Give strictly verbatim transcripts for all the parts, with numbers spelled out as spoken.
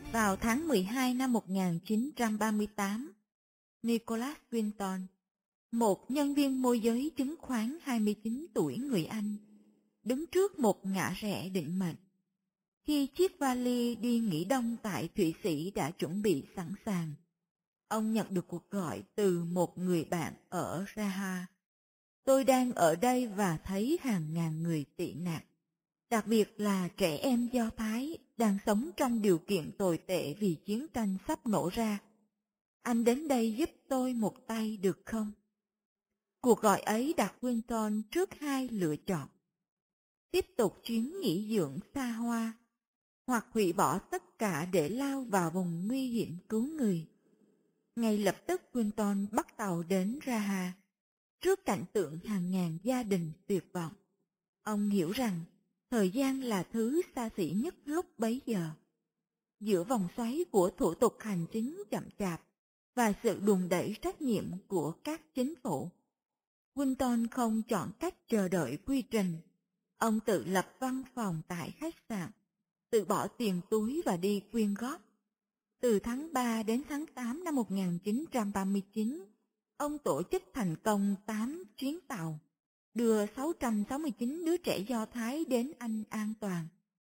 Vào tháng mười hai năm một nghìn chín trăm ba mươi tám, Nicholas Winton, một nhân viên môi giới chứng khoán hai mươi chín tuổi người Anh, đứng trước một ngã rẽ định mệnh. Khi chiếc vali đi nghỉ đông tại Thụy Sĩ đã chuẩn bị sẵn sàng, ông nhận được cuộc gọi từ một người bạn ở Praha. Tôi đang ở đây và thấy hàng ngàn người tị nạn, đặc biệt là trẻ em Do Thái đang sống trong điều kiện tồi tệ vì chiến tranh sắp nổ ra. Anh đến đây giúp tôi một tay được không? Cuộc gọi ấy đặt Winton trước hai lựa chọn: tiếp tục chuyến nghỉ dưỡng xa hoa, hoặc hủy bỏ tất cả để lao vào vùng nguy hiểm cứu người. Ngay lập tức Winton bắt tàu đến Praha. Trước cảnh tượng hàng ngàn gia đình tuyệt vọng, ông hiểu rằng thời gian là thứ xa xỉ nhất lúc bấy giờ. Giữa vòng xoáy của thủ tục hành chính chậm chạp và sự đùn đẩy trách nhiệm của các chính phủ, Winton không chọn cách chờ đợi quy trình. Ông tự lập văn phòng tại khách sạn, tự bỏ tiền túi và đi quyên góp. Từ tháng ba đến tháng tám năm một nghìn chín trăm ba mươi chín, ông tổ chức thành công tám chuyến tàu, đưa sáu trăm sáu mươi chín đứa trẻ Do Thái đến Anh an toàn.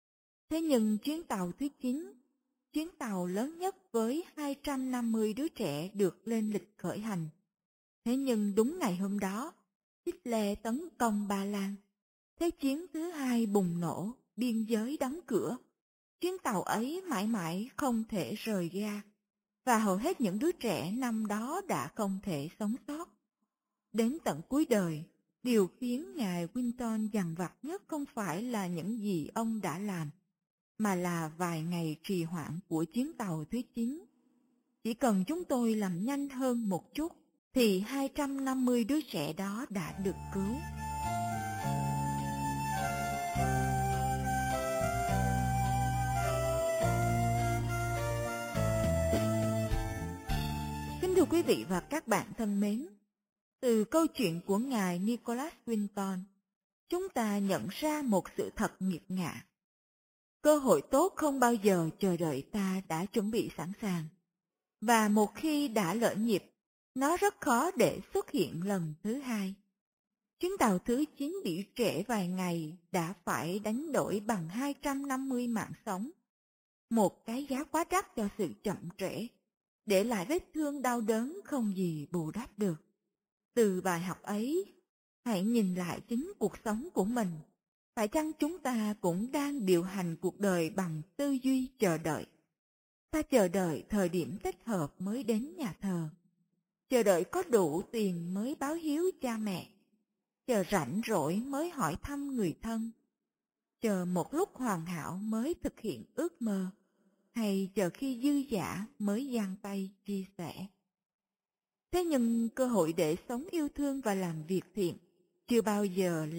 Thế nhưng chuyến tàu thứ chín, chuyến tàu lớn nhất với hai trăm năm mươi đứa trẻ được lên lịch khởi hành. Thế nhưng đúng ngày hôm đó, Hitler tấn công Ba Lan. Thế chiến thứ hai bùng nổ, biên giới đóng cửa. Chuyến tàu ấy mãi mãi không thể rời ga, và hầu hết những đứa trẻ năm đó đã không thể sống sót. Đến tận cuối đời, điều khiến ngài Winton dằn vặt nhất không phải là những gì ông đã làm, mà là vài ngày trì hoãn của chuyến tàu thứ chín. Chỉ cần chúng tôi làm nhanh hơn một chút, thì hai trăm năm mươi đứa trẻ đó đã được cứu. Kính thưa quý vị và các bạn thân mến, từ câu chuyện của ngài Nicholas Winton, chúng ta nhận ra một sự thật nghiệt ngã. Cơ hội tốt không bao giờ chờ đợi ta đã chuẩn bị sẵn sàng. Và một khi đã lỡ nhịp, nó rất khó để xuất hiện lần thứ hai. Chuyến tàu thứ chín bị trễ vài ngày đã phải đánh đổi bằng hai trăm năm mươi mạng sống. Một cái giá quá đắt cho sự chậm trễ, để lại vết thương đau đớn không gì bù đắp được. Từ bài học ấy, hãy nhìn lại chính cuộc sống của mình. Phải chăng chúng ta cũng đang điều hành cuộc đời bằng tư duy chờ đợi? Ta chờ đợi thời điểm thích hợp mới đến nhà thờ, chờ đợi có đủ tiền mới báo hiếu cha mẹ, chờ rảnh rỗi mới hỏi thăm người thân, chờ một lúc hoàn hảo mới thực hiện ước mơ, hay chờ khi dư dả mới giang tay chia sẻ. Thế nhưng cơ hội để sống yêu thương và làm việc thiện chưa bao giờ